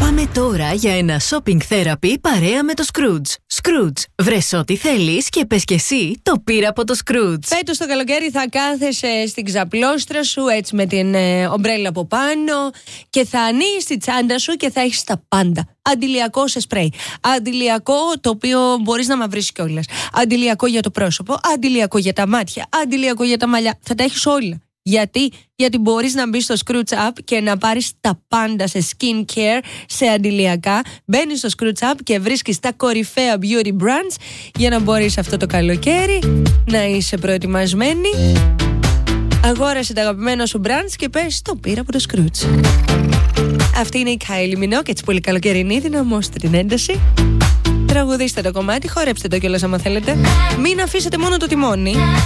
Πάμε τώρα για ένα shopping therapy παρέα με το Scrooge. Scrooge, βρες ό,τι θέλεις και πες και εσύ, το πήρα από το Scrooge. Φέτος το καλοκαίρι θα κάθεσαι στην ξαπλώστρα σου, έτσι με την ομπρέλα από πάνω, και θα ανοίγεις τη τσάντα σου και θα έχεις τα πάντα. Αντιλιακό σε σπρέι. Αντιλιακό το οποίο μπορείς να μαυρίσεις κιόλας. Αντιλιακό για το πρόσωπο. Αντιλιακό για τα μάτια. Αντιλιακό για τα μαλλιά. Θα τα έχεις όλα. Γιατί μπορείς να μπεις στο Scrooge App και να πάρεις τα πάντα σε skincare, σε αντιλιακά. Μπαίνεις στο Scrooge App και βρίσκεις τα κορυφαία beauty brands για να μπορείς αυτό το καλοκαίρι να είσαι προετοιμασμένη. Αγόρασε τα αγαπημένα σου brands και πες, το πήρα από το Scrooge. Αυτή είναι η Kylie Minogue, έτσι πολύ καλοκαιρινή, δυναμώστε την ένταση. Τραγουδίστε το κομμάτι, χορέψτε το κιόλας άμα θέλετε. Μην αφήσετε μόνο το τιμόνι.